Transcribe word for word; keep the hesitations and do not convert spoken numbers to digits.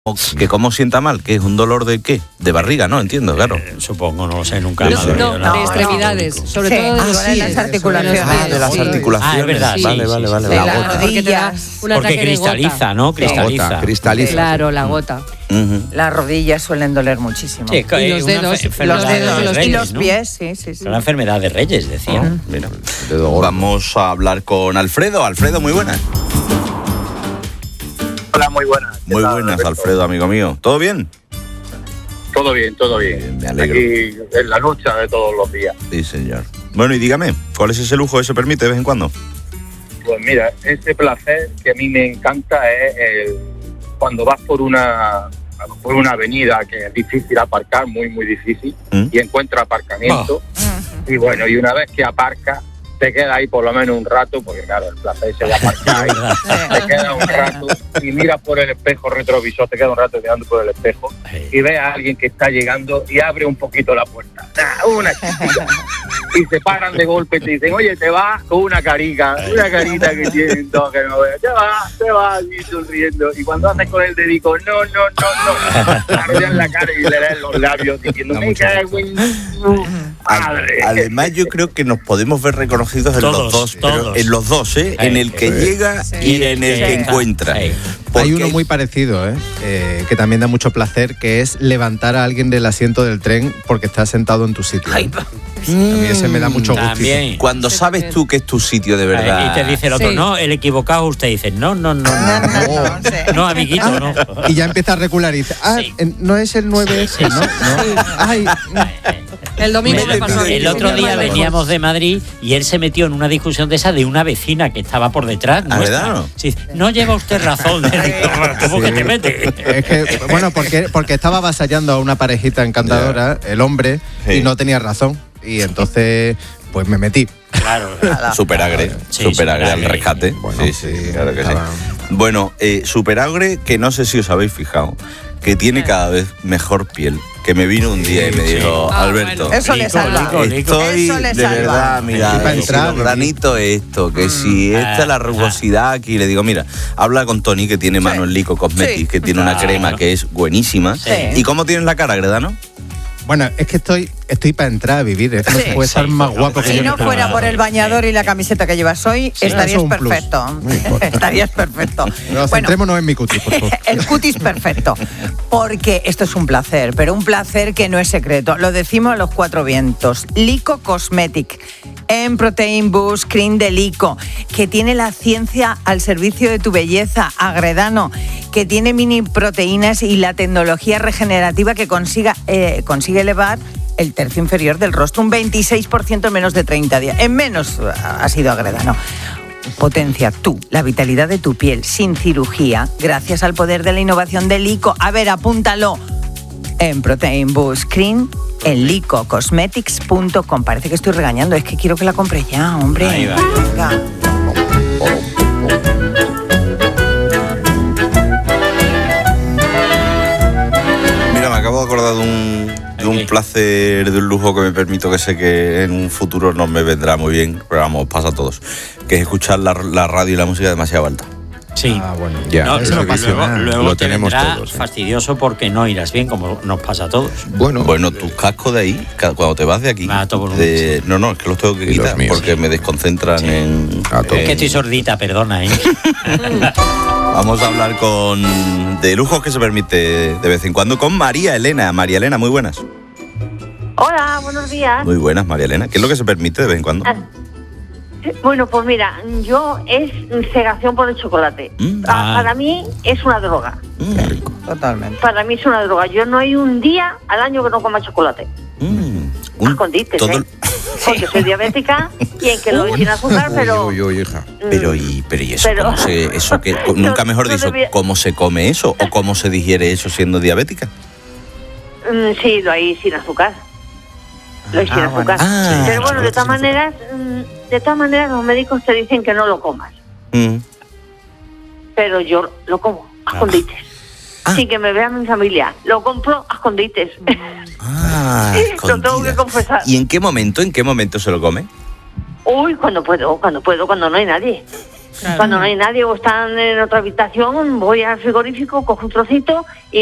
Que cómo sienta mal, que es un dolor de qué, de barriga, ¿no? Entiendo, claro. Eh, supongo, no lo sé, nunca No, me ha no, dolido nada. de extremidades, sobre Sí, todo de ah, los sí, pies, las articulaciones. Ah, de las Sí. articulaciones. Ah, es verdad, sí, Vale, sí, vale, sí, vale. Sí, La la- gota. porque te da un Porque ataque de gota. cristaliza, ¿no? Cristaliza. Gota, cristaliza. Claro, la gota. Ujú. Las rodillas suelen doler muchísimo. Sí, es que Y es los una dedos, enfe- enfermedad los de dedos y los- Reyes, y los ¿no? pies, sí, sí, sí. Es una enfermedad de Reyes, decía. Ah, mira. Dedo gordo. Vamos a hablar con Alfredo. Alfredo, muy buenas. Hola, muy buenas. ¿Qué Muy tal, buenas, Alberto? Alfredo, amigo mío. ¿Todo bien? Todo bien, todo bien. Bien, me alegro. Aquí en la lucha de todos los días. Sí, señor. Bueno, y dígame, ¿cuál es ese lujo que se permite de vez en cuando? Pues mira, ese placer que a mí me encanta es el, cuando vas por una por una avenida que es difícil aparcar, muy, muy difícil, ¿Mm? y encuentras aparcamiento. Y bueno, y una vez que aparcas, te queda ahí por lo menos un rato, porque claro, el placer se de aparcar, y te queda un rato y miras por el espejo retrovisor, te queda un rato mirando por el espejo y ves a alguien que está llegando y abre un poquito la puerta. Nah, una chiquita. Y se paran de golpe y te dicen, oye, te vas con una carica, una carita que tienen todos que no veas. Te vas, te vas, y sonriendo. Y cuando haces con el dedico, no, no, no, no, te arrollan la cara y le lees los labios diciendo, me cago en tu madre. Además, yo creo que nos podemos ver reconocidos en Todos, los dos. todos. Pero en los dos, ¿eh? En el que Sí. llega Sí. y en el Sí. que encuentra. Sí. Porque Hay uno muy parecido, ¿eh? Eh, que también da mucho placer, que es levantar a alguien del asiento del tren porque está sentado en tu sitio. Ay, A mí ese me da mucho gusto. También. Cuando sabes tú que es tu sitio de verdad. Y te dice el otro, Sí. no, el equivocado, usted dice, no, no, no, no, no, no, no, no, sí. no, amiguito, no. Y ya empieza a recular y dice, ah, Sí. eh, no es el nueve ese, ¿no? ¿no? Ay, El domingo me pasó. El otro día veníamos de Madrid y él se metió en una discusión de esa de una vecina que estaba por detrás. ¿Ah, nuestra. verdad? Sí, no lleva usted razón. Le digo, ¿cómo que te mete? es que, bueno, porque, porque estaba avasallando a una parejita encantadora, el hombre, Sí. y no tenía razón. Y entonces, pues me metí. Claro. Superagre, Sí, superagre al superagre. rescate. Bueno, sí, sí, sí, claro que estaba- sí. Bueno, eh, superagre que no sé si os habéis fijado, que tiene cada vez mejor piel. Que me vino un día y me Sí, dijo, sí. Ah, Alberto, bueno. Eso le Lico, salva. lico, lico. estoy Eso le de salva. verdad, mira, Y para que si entrar, los granitos esto, que si esta es la rugosidad aquí, le digo, mira, habla con Tony que tiene mano en Lico Cosmetics, Sí. que tiene una Claro. crema que es buenísima. Sí. ¿Y cómo tienes la cara, Gredano? Bueno, es que estoy, estoy para entrar a vivir. Es que no Sí. se puede estar Sí, más no, guapo que Si yo. no fuera por el bañador y la camiseta que llevas hoy, estarías eso es un plus. perfecto. No importa. Estarías perfecto. Pero Bueno, centrémonos en mi cutis, por favor. el cutis perfecto. Porque esto es un placer, pero un placer que no es secreto. Lo decimos a los cuatro vientos. Lico Cosmetic, en Protein Boost Cream de Lico, que tiene la ciencia al servicio de tu belleza, Agredano, que tiene mini proteínas y la tecnología regenerativa que consiga, eh, consigue elevar el tercio inferior del rostro un veintiséis por ciento en menos de treinta días. En menos ha sido Agredano. Potencia tú la vitalidad de tu piel sin cirugía gracias al poder de la innovación de Lico. A ver, apúntalo en Protein Boost Cream en lico cosmetics punto com. Parece que estoy regañando, es que quiero que la compre ya, hombre. Ahí va. Venga. Mira, me acabo de acordar de un, de un Ok. placer, de un lujo que me permito que sé que en un futuro no me vendrá muy bien, pero vamos, pasa a todos, que es escuchar la, la radio y la música demasiado alta. Sí. Ah, bueno, Ya, no, eso no luego, pasa luego, nada. luego Lo te tenemos vendrá todos. ¿eh? fastidioso porque no irás bien, como nos pasa a todos. Bueno, Bueno, tus cascos de ahí, ca- cuando te vas de aquí, A todo volumen, de- no, no, es que los tengo que Y los quitar míos, porque sí. me desconcentran Sí. en, A todo. en- Es que estoy sordita, perdona, ¿eh? Vamos a hablar con de lujos que se permite de vez en cuando con María Elena. María Elena, muy buenas. Hola, buenos días. Muy buenas, María Elena. ¿Qué es lo que se permite de vez en cuando? Ah, Bueno, pues mira, yo es cegación por el chocolate. Mm. Ah, Ah. Para mí es una droga. Mm, Totalmente. Para mí es una droga. Yo no hay un día al año que no coma chocolate. mm, A escondites, todo ¿eh? el- Porque soy diabética y en que lo doy sin azúcar, pero... Uy, uy, uy, hija. mm, Pero y, pero y eso, Pero- ¿cómo se, eso que, nunca mejor No dicho, debía- ¿cómo se come eso o cómo se digiere eso siendo diabética? mm, sí, lo hay sin azúcar. Lo hay sin Ah, azúcar. bueno. Ah, pero bueno, de sin todas azúcar. maneras, mm, de todas maneras los médicos te dicen que no lo comas. Mm. Pero yo lo como a escondites. Ah. Sin que me vea mi familia. Lo compro a escondites. Ah, Lo tengo que escondida. confesar. ¿Y en qué momento, en qué momento se lo come? Uy, cuando puedo, cuando puedo, cuando no hay nadie. Cuando no hay nadie o están en otra habitación, voy al frigorífico, cojo un trocito y